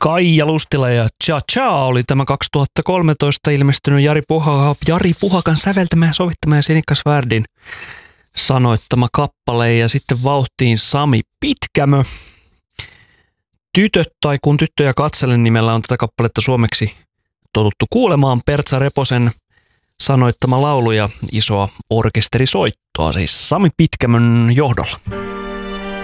Kaija Lustila ja Cha Cha oli tämä 2013 ilmestynyt Jari Puhakan säveltämä ja sovittama ja Sinikka Svärdin sanoittama kappale. Ja sitten vauhtiin Sami Pitkämö. Tytöt tai kun tyttöjä katselen nimellä on tätä kappaletta suomeksi totuttu kuulemaan. Pertsa Reposen sanoittama laulu ja isoa orkesterisoittoa, siis Sami Pitkämön johdolla.